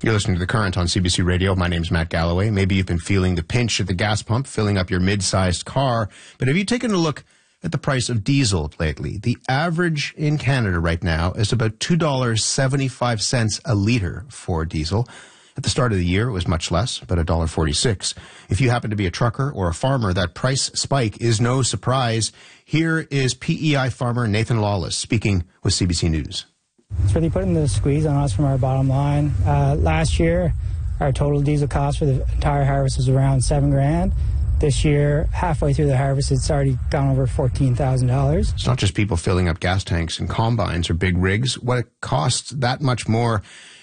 You're listening to The Current on CBC Radio. My name's Matt Galloway. Maybe you've been feeling the pinch at the gas pump, filling up your mid-sized car. But have you taken a look at the price of diesel lately? The average in Canada right now is about $2.75 a litre for diesel. At the start of the year, it was much less, about $1.46. If you happen to be a trucker or a farmer, that price spike is no surprise. Here is PEI farmer Nathan Lawless speaking with CBC News. It's really putting the squeeze on us from our bottom line. Last year, our total diesel cost for the entire harvest was around $7,000. This year, halfway through the harvest, it's already gone over $14,000. It's not just people filling up gas tanks and combines or big rigs. What it costs that much more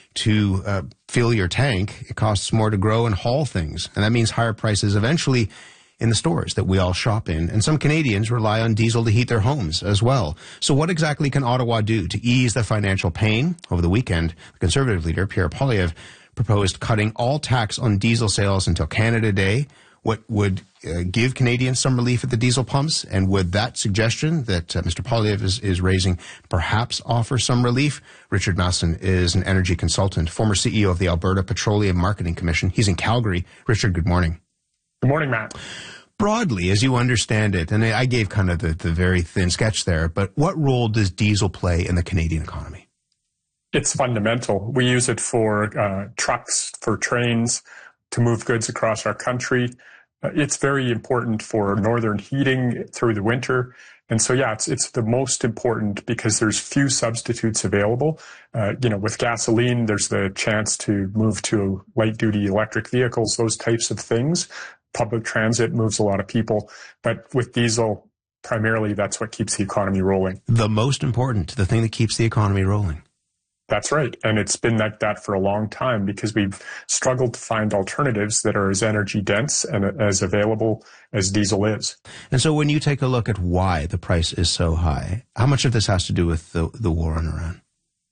to fill your tank, it costs more to grow and haul things. And that means higher prices eventually in the stores that we all shop in. And some Canadians rely on diesel to heat their homes as well. So what exactly can Ottawa do to ease the financial pain? Over the weekend, the Conservative leader, Pierre Poilievre, proposed cutting all tax on diesel sales until Canada Day. What would give Canadians some relief at the diesel pumps? And would that suggestion that Mr. Poilievre is raising perhaps offer some relief? Richard Masson is an energy consultant, former CEO of the Alberta Petroleum Marketing Commission. He's in Calgary. Richard, good morning. Good morning, Matt. Broadly, as you understand it, and I gave kind of the very thin sketch there, but what role does diesel play in the Canadian economy? It's fundamental. We use it for trucks, for trains, to move goods across our country. It's very important for northern heating through the winter. And so, yeah, it's the most important because there's few substitutes available. With gasoline, there's the chance to move to light-duty electric vehicles, those types of things. Public transit moves a lot of people. But with diesel, primarily, that's what keeps the economy rolling. The most important, the thing that keeps the economy rolling. That's right. And it's been like that for a long time because we've struggled to find alternatives that are as energy dense and as available as diesel is. And so when you take a look at why the price is so high, how much of this has to do with the war in Iran?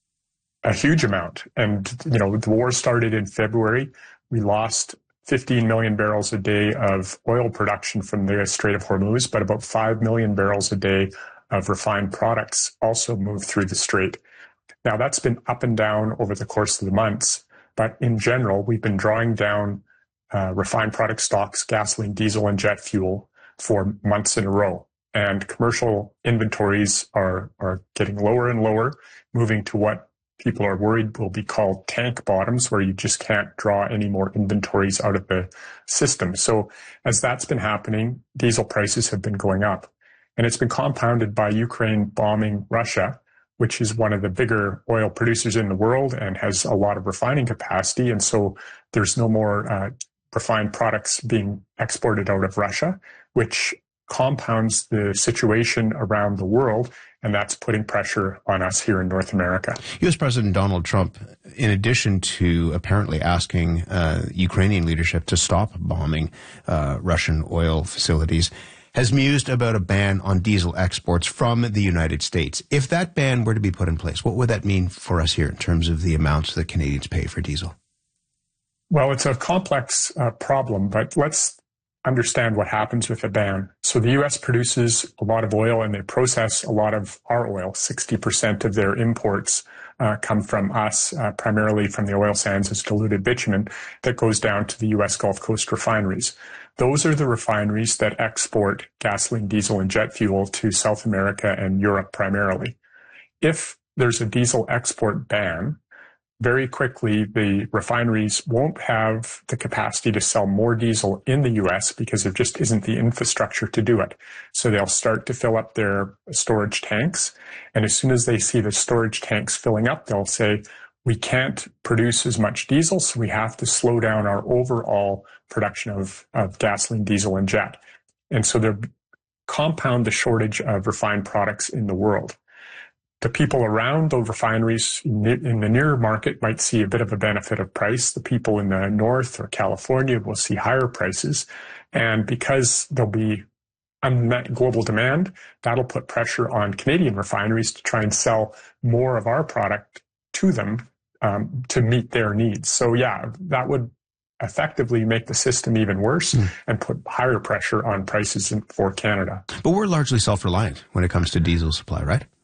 A huge amount. And, the war started in February. We lost 15 million barrels a day of oil production from the Strait of Hormuz, but about 5 million barrels a day of refined products also moved through the strait. Now, that's been up and down over the course of the months, but in general, we've been drawing down refined product stocks, gasoline, diesel, and jet fuel for months in a row. And commercial inventories are getting lower and lower, moving to what people are worried will be called tank bottoms, where you just can't draw any more inventories out of the system. So as that's been happening, diesel prices have been going up. And it's been compounded by Ukraine bombing Russia, which is one of the bigger oil producers in the world and has a lot of refining capacity. And so there's no more refined products being exported out of Russia, which compounds the situation around the world, and that's putting pressure on us here in North America. U.S. President Donald Trump, in addition to apparently asking Ukrainian leadership to stop bombing Russian oil facilities, has mused about a ban on diesel exports from the United States. If that ban were to be put in place, what would that mean for us here in terms of the amounts that Canadians pay for diesel? Well, it's a complex problem, but let's understand what happens with a ban. So the U.S. produces a lot of oil and they process a lot of our oil. 60% of their imports come from us, primarily from the oil sands as diluted bitumen that goes down to the U.S. Gulf Coast refineries. Those are the refineries that export gasoline, diesel, and jet fuel to South America and Europe primarily. If there's a diesel export ban, very quickly the refineries won't have the capacity to sell more diesel in the U.S. because there just isn't the infrastructure to do it. So they'll start to fill up their storage tanks. And as soon as they see the storage tanks filling up, they'll say, we can't produce as much diesel, so we have to slow down our overall production of gasoline, diesel, and jet. And so they'll compound the shortage of refined products in the world. The people around the refineries in the near market might see a bit of a benefit of price. The people in the north or California will see higher prices. And because there'll be unmet global demand, that'll put pressure on Canadian refineries to try and sell more of our product to them to meet their needs. So yeah, that would effectively make the system even worse and put higher pressure on prices for Canada. But we're largely self-reliant when it comes to diesel supply, right?